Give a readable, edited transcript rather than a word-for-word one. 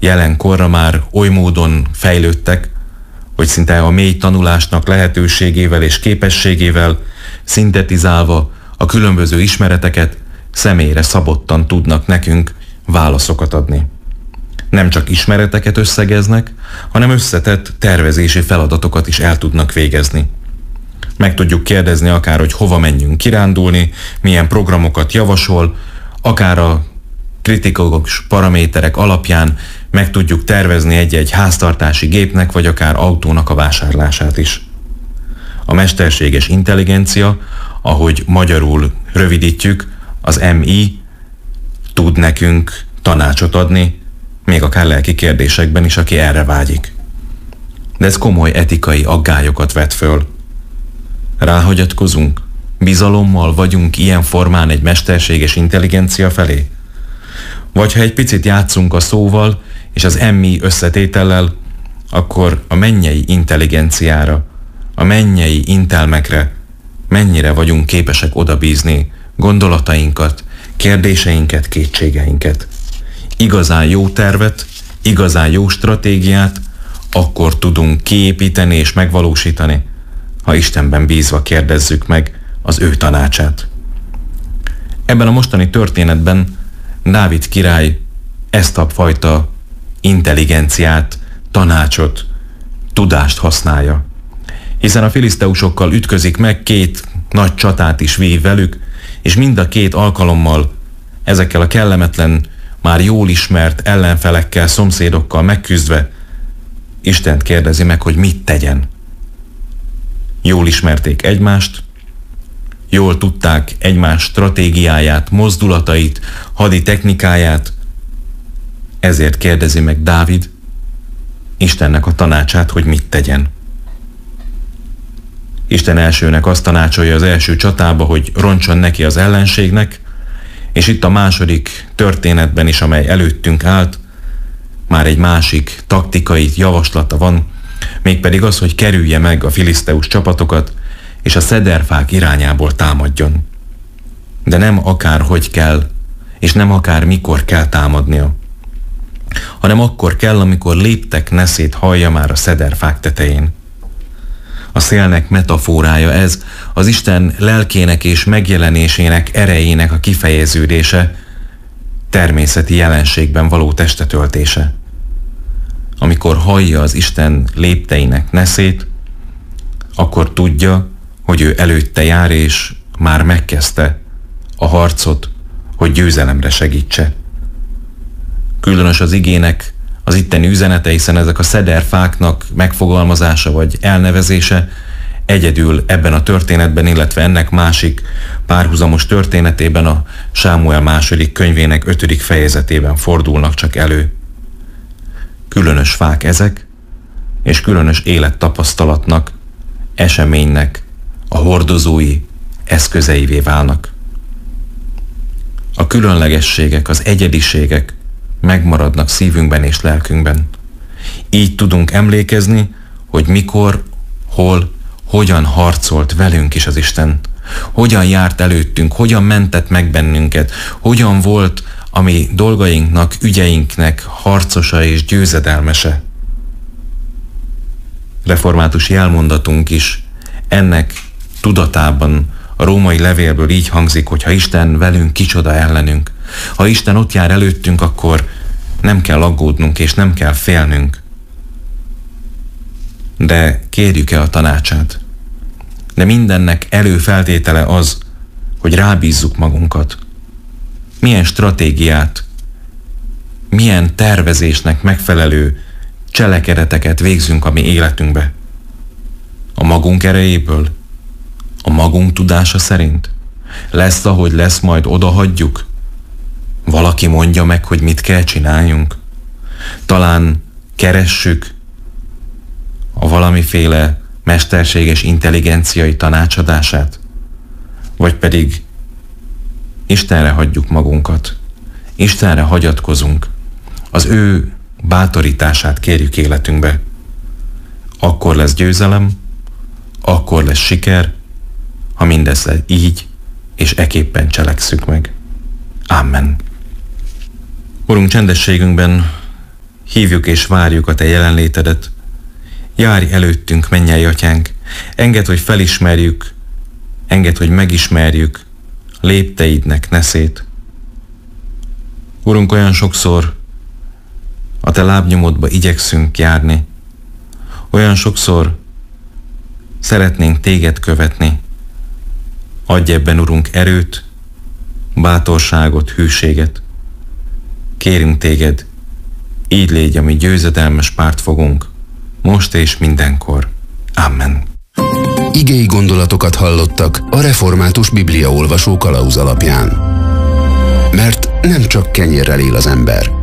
jelenkorra már oly módon fejlődtek, hogy szinte a mély tanulásnak lehetőségével és képességével szintetizálva a különböző ismereteket személyre szabottan tudnak nekünk válaszokat adni. Nem csak ismereteket összegeznek, hanem összetett tervezési feladatokat is el tudnak végezni. Meg tudjuk kérdezni akár, hogy hova menjünk kirándulni, milyen programokat javasol, akár a kritikus paraméterek alapján meg tudjuk tervezni egy-egy háztartási gépnek, vagy akár autónak a vásárlását is. A mesterséges intelligencia, ahogy magyarul rövidítjük, az MI tud nekünk tanácsot adni, még akár lelki kérdésekben is, aki erre vágyik. De ez komoly etikai aggályokat vet föl. Ráhagyatkozunk? Bizalommal vagyunk ilyen formán egy mesterséges intelligencia felé? Vagy ha egy picit játszunk a szóval és az MI összetétellel, akkor a mennyei intelligenciára, a mennyei intelmekre mennyire vagyunk képesek odabízni gondolatainkat, kérdéseinket, kétségeinket. Igazán jó tervet, igazán jó stratégiát akkor tudunk kiépíteni és megvalósítani, ha Istenben bízva kérdezzük meg az ő tanácsát. Ebben a mostani történetben Dávid király ezt a fajta intelligenciát, tanácsot, tudást használja. Hiszen a filiszteusokkal ütközik meg, két nagy csatát is vív velük, és mind a két alkalommal ezekkel a kellemetlen, már jól ismert ellenfelekkel, szomszédokkal megküzdve Istent kérdezi meg, hogy mit tegyen. Jól ismerték egymást, jól tudták egymás stratégiáját, mozdulatait, hadi technikáját, ezért kérdezi meg Dávid Istennek a tanácsát, hogy mit tegyen. Isten elsőnek azt tanácsolja az első csatába, hogy roncson neki az ellenségnek, és itt a második történetben is, amely előttünk állt, már egy másik taktikai javaslata van, mégpedig az, hogy kerülje meg a filiszteus csapatokat, és a szederfák irányából támadjon. De nem akárhogy kell, és nem akár mikor kell támadnia, hanem akkor kell, amikor léptek neszét hallja már a szederfák tetején. A szélnek metaforája ez, az Isten lelkének és megjelenésének, erejének a kifejeződése, természeti jelenségben való testetöltése. Amikor hallja az Isten lépteinek neszét, akkor tudja, hogy ő előtte jár, és már megkezdte a harcot, hogy győzelemre segítse. Különös az igének az itteni üzenete, hiszen ezek a szederfáknak megfogalmazása vagy elnevezése egyedül ebben a történetben, illetve ennek másik párhuzamos történetében, a Sámuel második könyvének 5. fejezetében fordulnak csak elő. Különös fák ezek, és különös élettapasztalatnak, eseménynek a hordozói, eszközeivé válnak. A különlegességek, az egyediségek megmaradnak szívünkben és lelkünkben. Így tudunk emlékezni, hogy mikor, hol, hogyan harcolt velünk is az Isten. Hogyan járt előttünk, hogyan mentett meg bennünket, hogyan volt a mi dolgainknak, ügyeinknek harcosa és győzedelmese. Reformátusi elmondatunk is ennek tudatában a római levélből így hangzik, hogy ha Isten velünk, kicsoda ellenünk. Ha Isten ott jár előttünk, akkor nem kell aggódnunk és nem kell félnünk. De kérjük-e a tanácsát? De mindennek előfeltétele az, hogy rábízzuk magunkat. Milyen stratégiát, milyen tervezésnek megfelelő cselekedeteket végzünk a mi életünkbe. A magunk erejéből, a magunk tudása szerint. Lesz, ahogy lesz, majd odahagyjuk. Valaki mondja meg, hogy mit kell csináljunk. Talán keressük a valamiféle mesterséges intelligenciai tanácsadását, vagy pedig Istenre hagyjuk magunkat, Istenre hagyatkozunk, az ő bátorítását kérjük életünkbe. Akkor lesz győzelem, akkor lesz siker, ha mindezt így és eképpen cselekszük meg. Amen. Urunk, csendességünkben hívjuk és várjuk a Te jelenlétedet. Járj előttünk, mennyei Atyánk, engedd, hogy felismerjük, engedd, hogy megismerjük lépteidnek neszét. Urunk, olyan sokszor a Te lábnyomodba igyekszünk járni, olyan sokszor szeretnénk Téged követni. Adj ebben, Urunk, erőt, bátorságot, hűséget. Kérünk Téged, így légy a mi győzedelmes pártfogónk, most és mindenkor. Amen. Igei gondolatokat hallottak a Református Bibliaolvasó kalauz alapján. Mert nem csak kenyérrel él az ember,